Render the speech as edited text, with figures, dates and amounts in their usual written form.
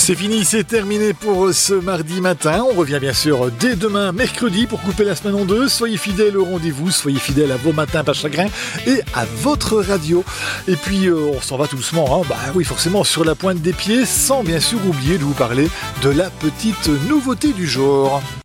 C'est fini, c'est terminé pour ce mardi matin. On revient bien sûr dès demain, mercredi, pour couper la semaine en deux. Soyez fidèles au rendez-vous, soyez fidèles à vos matins pas chagrin et à votre radio. Et puis on s'en va tout doucement, hein. Oui, forcément sur la pointe des pieds, sans bien sûr oublier de vous parler de la petite nouveauté du jour.